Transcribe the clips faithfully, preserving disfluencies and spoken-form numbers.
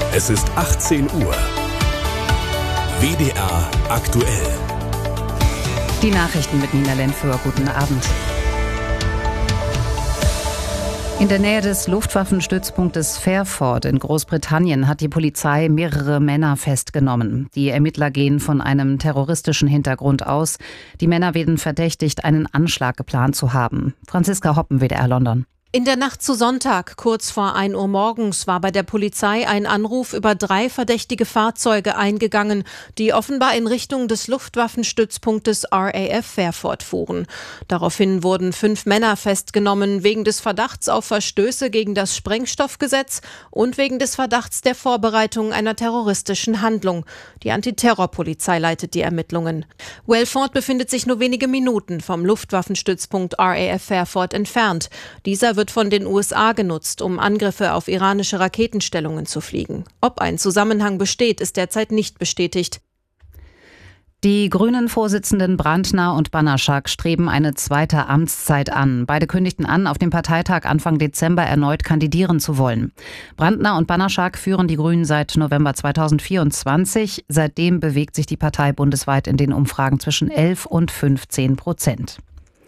Es ist achtzehn Uhr. W D R aktuell. Die Nachrichten mit Nina Lenführ. Guten Abend. In der Nähe des Luftwaffenstützpunktes Fairford in Großbritannien hat die Polizei mehrere Männer festgenommen. Die Ermittler gehen von einem terroristischen Hintergrund aus. Die Männer werden verdächtigt, einen Anschlag geplant zu haben. Franziska Hoppen, W D R London. In der Nacht zu Sonntag, kurz vor ein Uhr morgens, war bei der Polizei ein Anruf über drei verdächtige Fahrzeuge eingegangen, die offenbar in Richtung des Luftwaffenstützpunktes R A F Fairford fuhren. Daraufhin wurden fünf Männer festgenommen, wegen des Verdachts auf Verstöße gegen das Sprengstoffgesetz und wegen des Verdachts der Vorbereitung einer terroristischen Handlung. Die Antiterrorpolizei leitet die Ermittlungen. Welford befindet sich nur wenige Minuten vom Luftwaffenstützpunkt R A F Fairford entfernt. Dieser wird von den U S A genutzt, um Angriffe auf iranische Raketenstellungen zu fliegen. Ob ein Zusammenhang besteht, ist derzeit nicht bestätigt. Die Grünen-Vorsitzenden Brandner und Banaszak streben eine zweite Amtszeit an. Beide kündigten an, auf dem Parteitag Anfang Dezember erneut kandidieren zu wollen. Brandner und Banaszak führen die Grünen seit November zweitausendvierundzwanzig. Seitdem bewegt sich die Partei bundesweit in den Umfragen zwischen elf und fünfzehn Prozent.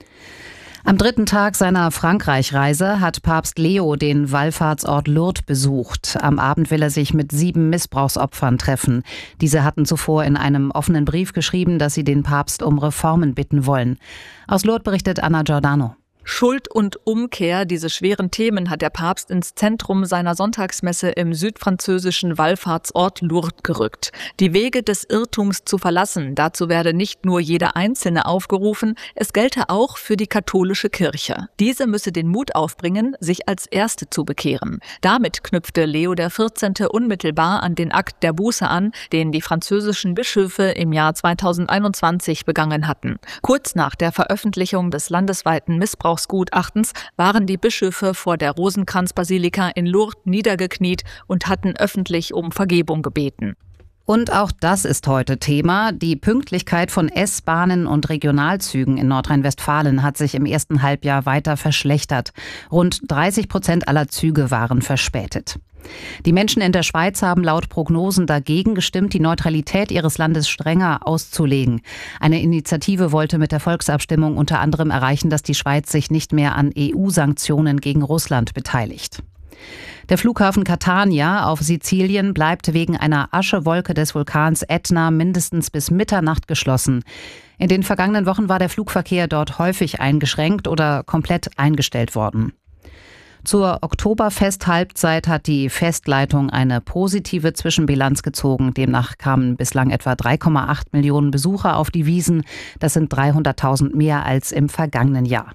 Am dritten Tag seiner Frankreich-Reise hat Papst Leo den Wallfahrtsort Lourdes besucht. Am Abend will er sich mit sieben Missbrauchsopfern treffen. Diese hatten zuvor in einem offenen Brief geschrieben, dass sie den Papst um Reformen bitten wollen. Aus Lourdes berichtet Anna Giordano. Schuld und Umkehr, diese schweren Themen hat der Papst ins Zentrum seiner Sonntagsmesse im südfranzösischen Wallfahrtsort Lourdes gerückt. Die Wege des Irrtums zu verlassen, dazu werde nicht nur jeder Einzelne aufgerufen, es gelte auch für die katholische Kirche. Diese müsse den Mut aufbringen, sich als Erste zu bekehren. Damit knüpfte Leo der vierzehnte unmittelbar an den Akt der Buße an, den die französischen Bischöfe im Jahr zweitausendeinundzwanzig begangen hatten. Kurz nach der Veröffentlichung des landesweiten Missbrauchs Gutachtens waren die Bischöfe vor der Rosenkranzbasilika in Lourdes niedergekniet und hatten öffentlich um Vergebung gebeten. Und auch das ist heute Thema. Die Pünktlichkeit von S-Bahnen und Regionalzügen in Nordrhein-Westfalen hat sich im ersten Halbjahr weiter verschlechtert. Rund dreißig Prozent aller Züge waren verspätet. Die Menschen in der Schweiz haben laut Prognosen dagegen gestimmt, die Neutralität ihres Landes strenger auszulegen. Eine Initiative wollte mit der Volksabstimmung unter anderem erreichen, dass die Schweiz sich nicht mehr an E U-Sanktionen gegen Russland beteiligt. Der Flughafen Catania auf Sizilien bleibt wegen einer Aschewolke des Vulkans Ätna mindestens bis Mitternacht geschlossen. In den vergangenen Wochen war der Flugverkehr dort häufig eingeschränkt oder komplett eingestellt worden. Zur Oktoberfest-Halbzeit hat die Festleitung eine positive Zwischenbilanz gezogen. Demnach kamen bislang etwa drei Komma acht Millionen Besucher auf die Wiesn. Das sind dreihunderttausend mehr als im vergangenen Jahr.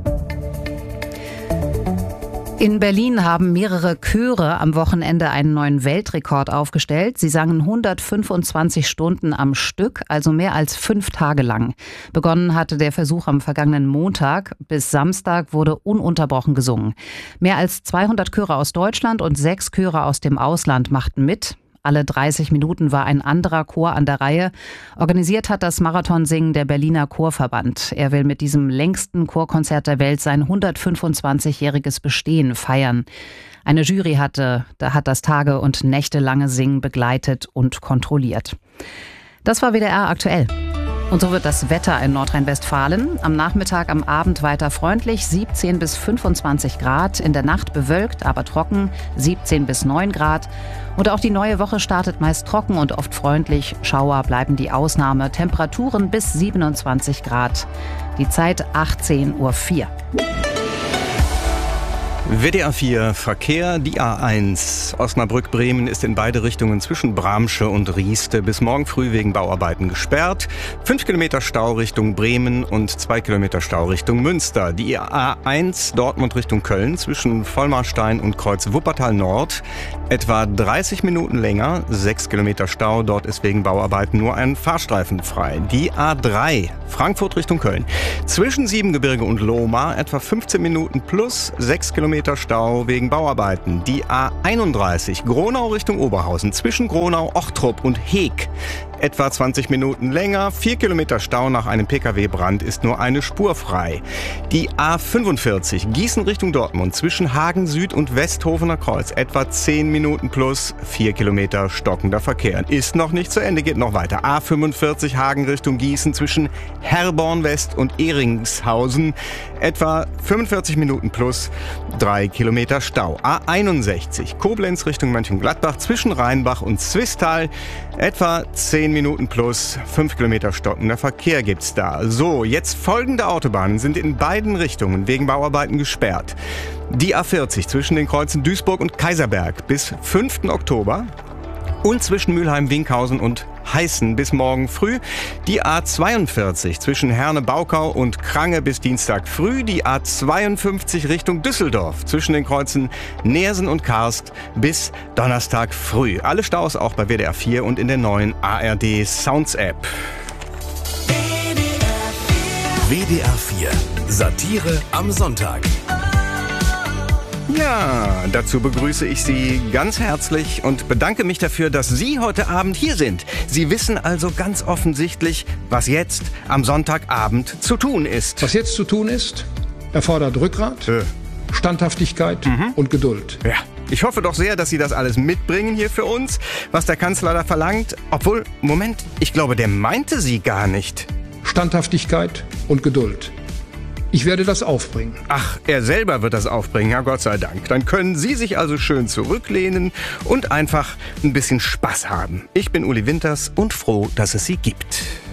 In Berlin haben mehrere Chöre am Wochenende einen neuen Weltrekord aufgestellt. Sie sangen hundertfünfundzwanzig Stunden am Stück, also mehr als fünf Tage lang. Begonnen hatte der Versuch am vergangenen Montag. Bis Samstag wurde ununterbrochen gesungen. Mehr als zweihundert Chöre aus Deutschland und sechs Chöre aus dem Ausland machten mit. Alle dreißig Minuten war ein anderer Chor an der Reihe. Organisiert hat das Marathonsingen der Berliner Chorverband. Er will mit diesem längsten Chorkonzert der Welt sein hundertfünfundzwanzigjähriges Bestehen feiern. Eine Jury hatte, da hat das tage- und nächtelange Singen begleitet und kontrolliert. Das war W D R aktuell. Und so wird das Wetter in Nordrhein-Westfalen. Am Nachmittag, am Abend weiter freundlich, siebzehn bis fünfundzwanzig Grad. In der Nacht bewölkt, aber trocken, siebzehn bis neun Grad. Und auch die neue Woche startet meist trocken und oft freundlich. Schauer bleiben die Ausnahme. Temperaturen bis siebenundzwanzig Grad. Die Zeit achtzehn Uhr vier. W D R vier Verkehr, die A eins Osnabrück-Bremen ist in beide Richtungen zwischen Bramsche und Rieste bis morgen früh wegen Bauarbeiten gesperrt. Fünf Kilometer Stau Richtung Bremen und zwei Kilometer Stau Richtung Münster. Die A eins Dortmund Richtung Köln zwischen Vollmarstein und Kreuz Wuppertal Nord etwa dreißig Minuten länger, sechs Kilometer Stau. Dort ist wegen Bauarbeiten nur ein Fahrstreifen frei. Die A drei Frankfurt Richtung Köln zwischen Siebengebirge und Lohmar etwa fünfzehn Minuten plus sechs Kilometer Stau wegen Bauarbeiten. Die A einunddreißig Gronau Richtung Oberhausen zwischen Gronau, Ochtrup und Heeg etwa zwanzig Minuten länger. Vier Kilometer Stau nach einem Pkw-Brand ist nur eine Spur frei. Die A fünfundvierzig Gießen Richtung Dortmund zwischen Hagen Süd und Westhofener Kreuz etwa zehn Minuten plus vier Kilometer stockender Verkehr. Ist noch nicht zu Ende, geht noch weiter. A fünfundvierzig Hagen Richtung Gießen zwischen Herborn West und Eringshausen etwa fünfundvierzig Minuten plus drei Kilometer Stau. A einundsechzig Koblenz Richtung Mönchengladbach zwischen Rheinbach und Zwistal etwa zehn Minuten plus fünf Kilometer stockender Verkehr gibt's da. So, jetzt folgende Autobahnen sind in beiden Richtungen wegen Bauarbeiten gesperrt. Die A vierzig zwischen den Kreuzen Duisburg und Kaiserberg bis fünften Oktober und zwischen Mülheim-Winkhausen und Heißen bis morgen früh. Die A zweiundvierzig zwischen Herne-Baukau und Krange bis Dienstag früh. Die A zweiundfünfzig Richtung Düsseldorf zwischen den Kreuzen Neersen und Karst bis Donnerstag früh. Alle Staus auch bei W D R vier und in der neuen A R D Sounds App. W D R vier Satire am Sonntag. Ja, dazu begrüße ich Sie ganz herzlich und bedanke mich dafür, dass Sie heute Abend hier sind. Sie wissen also ganz offensichtlich, was jetzt am Sonntagabend zu tun ist. Was jetzt zu tun ist, erfordert Rückgrat, äh. Standhaftigkeit mhm. und Geduld. Ja, ich hoffe doch sehr, dass Sie das alles mitbringen hier für uns, was der Kanzler da verlangt. Obwohl, Moment, ich glaube, der meinte Sie gar nicht. Standhaftigkeit und Geduld. Ich werde das aufbringen. Ach, er selber wird das aufbringen, ja Gott sei Dank. Dann können Sie sich also schön zurücklehnen und einfach ein bisschen Spaß haben. Ich bin Uli Winters und froh, dass es Sie gibt.